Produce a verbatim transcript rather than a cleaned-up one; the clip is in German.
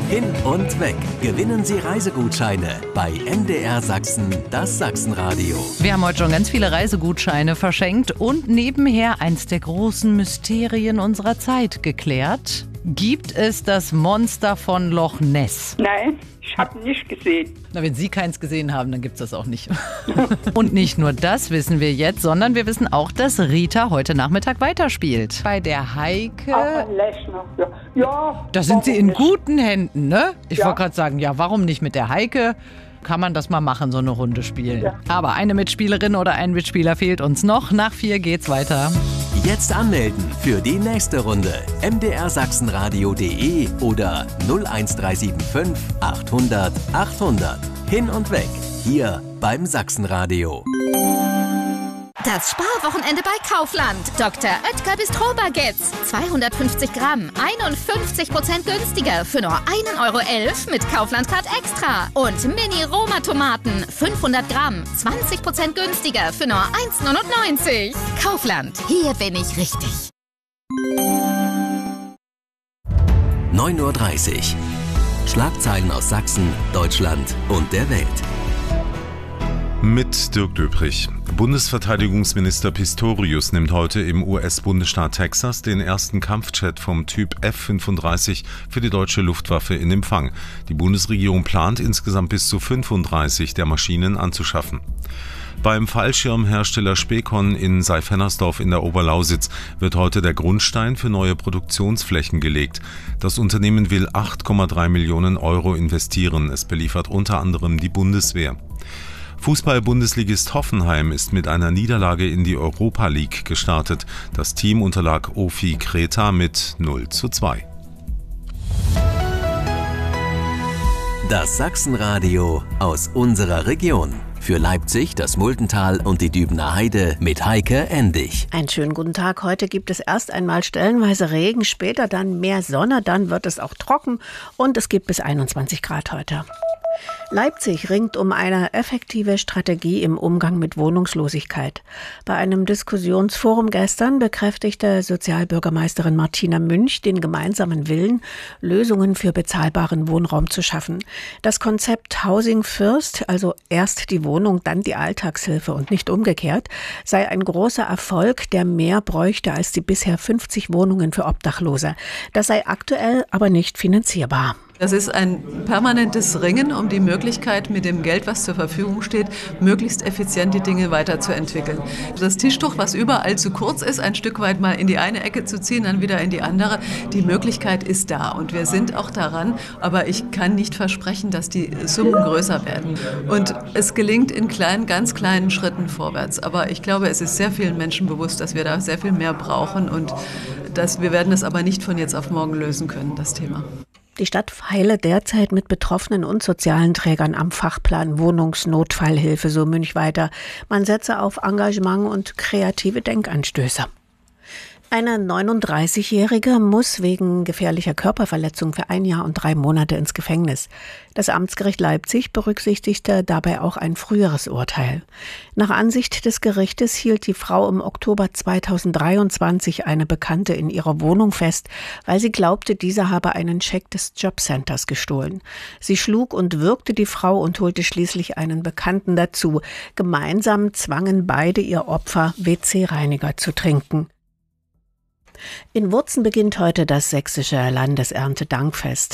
Hin und weg. Gewinnen Sie Reisegutscheine bei M D R Sachsen, das Sachsenradio. Wir haben heute schon ganz viele Reisegutscheine verschenkt und nebenher eins der großen Mysterien unserer Zeit geklärt. Gibt es das Monster von Loch Ness? Nein, ich habe nicht gesehen. Na, wenn Sie keins gesehen haben, dann gibt es das auch nicht. Und nicht nur das wissen wir jetzt, sondern wir wissen auch, dass Rita heute Nachmittag weiterspielt. Bei der Heike. Auch ein Lechner. Ja, ja, Da sind Sie in nicht? guten Händen, ne? Ich Ja. wollte gerade sagen, ja, warum nicht mit der Heike? Kann man das mal machen, so eine Runde spielen. Ja. Aber eine Mitspielerin oder ein Mitspieler fehlt uns noch. Nach vier geht's weiter. Jetzt anmelden für die nächste Runde. m d r sachsenradio punkt de oder null eins drei sieben fünf achthundert achthundert. Hin und weg. Hier beim Sachsenradio. Das Sparwochenende bei Kaufland. Doktor Oetker Bistro-Baguettes. zweihundertfünfzig Gramm, einundfünfzig Prozent günstiger für nur ein Euro elf mit Kaufland-Card Extra. Und Mini-Roma-Tomaten, fünfhundert Gramm, zwanzig Prozent günstiger für nur eins neunundneunzig. Kaufland, hier bin ich richtig. neun Uhr dreißig. Schlagzeilen aus Sachsen, Deutschland und der Welt. Mit Dirk Döprich. Bundesverteidigungsminister Pistorius nimmt heute im U S-Bundesstaat Texas den ersten Kampfjet vom Typ F fünfunddreißig für die deutsche Luftwaffe in Empfang. Die Bundesregierung plant insgesamt bis zu fünfunddreißig der Maschinen anzuschaffen. Beim Fallschirmhersteller Spekon in Seifernersdorf in der Oberlausitz wird heute der Grundstein für neue Produktionsflächen gelegt. Das Unternehmen will acht Komma drei Millionen Euro investieren. Es beliefert unter anderem die Bundeswehr. Fußball-Bundesligist Hoffenheim ist mit einer Niederlage in die Europa League gestartet. Das Team unterlag O F I Kreta mit null zu zwei. Das Sachsenradio aus unserer Region. Für Leipzig, das Muldental und die Dübener Heide mit Heike Endig. Einen schönen guten Tag. Heute gibt es erst einmal stellenweise Regen, später dann mehr Sonne, dann wird es auch trocken und es gibt bis einundzwanzig Grad heute. Leipzig ringt um eine effektive Strategie im Umgang mit Wohnungslosigkeit. Bei einem Diskussionsforum gestern bekräftigte Sozialbürgermeisterin Martina Münch den gemeinsamen Willen, Lösungen für bezahlbaren Wohnraum zu schaffen. Das Konzept Housing First, also erst die Wohnung, dann die Alltagshilfe und nicht umgekehrt, sei ein großer Erfolg, der mehr bräuchte als die bisher fünfzig Wohnungen für Obdachlose. Das sei aktuell aber nicht finanzierbar. Das ist ein permanentes Ringen um die Möglichkeit, mit dem Geld, was zur Verfügung steht, möglichst effizient die Dinge weiterzuentwickeln. Das Tischtuch, was überall zu kurz ist, ein Stück weit mal in die eine Ecke zu ziehen, dann wieder in die andere, die Möglichkeit ist da und wir sind auch daran, aber ich kann nicht versprechen, dass die Summen größer werden. Und es gelingt in kleinen, ganz kleinen Schritten vorwärts, aber ich glaube, es ist sehr vielen Menschen bewusst, dass wir da sehr viel mehr brauchen und dass wir werden es aber nicht von jetzt auf morgen lösen können, das Thema. Die Stadt feile derzeit mit Betroffenen und sozialen Trägern am Fachplan Wohnungsnotfallhilfe, so Münch weiter. Man setze auf Engagement und kreative Denkanstöße. Eine neununddreißigjährige muss wegen gefährlicher Körperverletzung für ein Jahr und drei Monate ins Gefängnis. Das Amtsgericht Leipzig berücksichtigte dabei auch ein früheres Urteil. Nach Ansicht des Gerichtes hielt die Frau im Oktober zweitausenddreiundzwanzig eine Bekannte in ihrer Wohnung fest, weil sie glaubte, diese habe einen Scheck des Jobcenters gestohlen. Sie schlug und würgte die Frau und holte schließlich einen Bekannten dazu. Gemeinsam zwangen beide ihr Opfer, W C-Reiniger zu trinken. In Wurzen beginnt heute das sächsische Landeserntedankfest.